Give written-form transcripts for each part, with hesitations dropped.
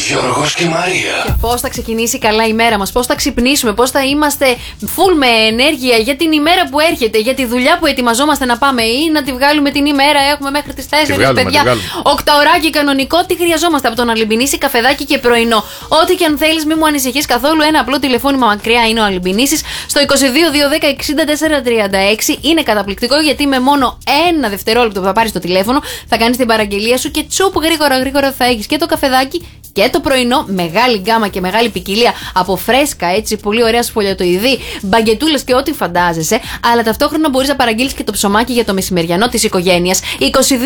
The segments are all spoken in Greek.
Γιώργος και Μαρία. Και πώς θα ξεκινήσει καλά η μέρα μας, πώς θα ξυπνήσουμε, πώς θα είμαστε full με ενέργεια για την ημέρα που έρχεται, για τη δουλειά που ετοιμαζόμαστε να πάμε ή να τη βγάλουμε την ημέρα. Έχουμε μέχρι τις 4 παιδιά. 8 ωράκι κανονικό. Τι χρειαζόμαστε από το να Αλυμπινίση, καφεδάκι και πρωινό. Ό,τι και αν θέλεις, μην μου ανησυχείς καθόλου. Ένα απλό τηλεφώνημα μακριά είναι ο Αλυμπινίσης στο 22 210 64 36. Είναι καταπληκτικό γιατί με μόνο ένα δευτερόλεπτο που θα πάρεις το τηλέφωνο θα κάνεις την παραγγελία σου και τσουπ γρήγορα θα έχεις και το καφεδάκι και το πρωινό, μεγάλη γκάμα και μεγάλη ποικιλία από φρέσκα, έτσι, πολύ ωραία σφολιατοειδή, μπαγκετούλες και ό,τι φαντάζεσαι, αλλά ταυτόχρονα μπορείς να παραγγείλεις και το ψωμάκι για το μεσημεριανό της οικογένειας. 22 210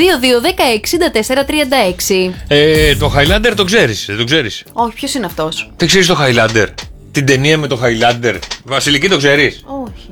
64 36. Το Highlander το ξέρεις, δεν το ξέρεις? Όχι, ποιος είναι αυτός? Δεν ξέρεις το Highlander? Την ταινία με το Highlander. Βασιλική, το ξέρεις? Όχι.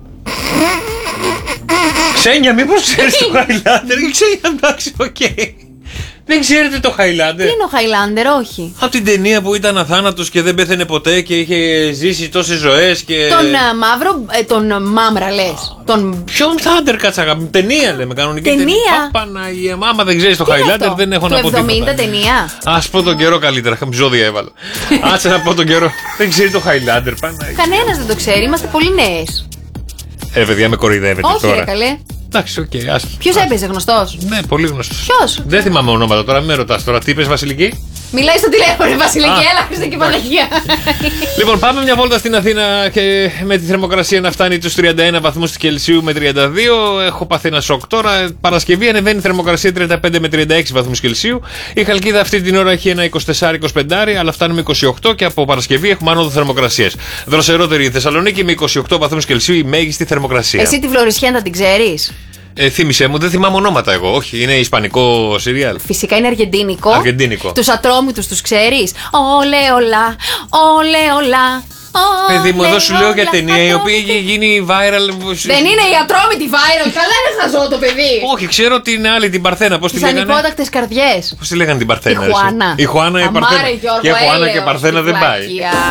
Ξένια, μήπως ξέρεις το Highlander? Ξένια, εντάξει, οκ. Δεν ξέρετε το Highlander? Τι είναι ο Highlander, όχι. Από την ταινία που ήταν αθάνατος και δεν πέθαινε ποτέ και είχε ζήσει τόσες ζωές και... Τον μαύρο, τον Μάμρα λες. Ποιον Thunder, κάτσα, ταινία λέμε, κανονική ταινία. Παναγία, άμα δεν ξέρεις το Highlander δεν έχω να πω τίποτα. Το 70 ταινία. Ας πω τον καιρό καλύτερα, επεισόδια έβαλα. Άτσε να πω τον καιρό. Δεν ξέρει το Highlander, Παναγία. Κανένας δεν το ξέρει, είμαστε πολύ νέες. Παιδιά, με κοροϊδεύετε τώρα. Όχι, καλέ. Εντάξει, οκ. Ποιος έπαιζε, γνωστός? Ναι, πολύ γνωστός. Ποιος? Δεν θυμάμαι ονόματα τώρα, μην με ρωτάς τώρα. Τι είπες, Βασιλική? Μιλάει στο τηλέφωνο, Βασιλική, έλα, Χριστέ και Παναγία. Λοιπόν, πάμε μια βόλτα στην Αθήνα και με τη θερμοκρασία να φτάνει τους 31 βαθμούς Κελσίου με 32. Έχω πάθει ένα σοκ τώρα. Παρασκευή ανεβαίνει η θερμοκρασία 35 με 36 βαθμούς Κελσίου. Η Χαλκίδα αυτή την ώρα έχει ένα 24-25, αλλά φτάνουμε 28 και από Παρασκευή έχουμε άνοδο θερμοκρασίας. Δροσερότερη η Θεσσαλονίκη με 28 βαθμούς Κελσίου η μέγιστη θερμοκρασία. Εσύ τη Φλωρισιέντα την ξέρεις? Θύμισε μου, δεν θυμάμαι ονόματα εγώ. Όχι, είναι ισπανικό σιριάλ. Φυσικά είναι αργεντίνικο. Αργεντίνικο. Τους Ατρόμητους τους ξέρεις? Ολέ ολά, ολέ ολά. Παιδί μου, εδώ σου λέω για ταινία η οποία είχε γίνει viral. Δεν είναι η Ατρόμητη viral, καλά είναι να ζω το παιδί. Όχι, ξέρω ότι είναι άλλη την Παρθένα. Πώς τη λέγανε? Τις ανυπότακτες καρδιές. Πώς τη λέγανε την Παρθένα? Η Χουάνα. Η Χουάνα, η Παρθένα. Και η Χουάνα και Παρθένα δεν πάει.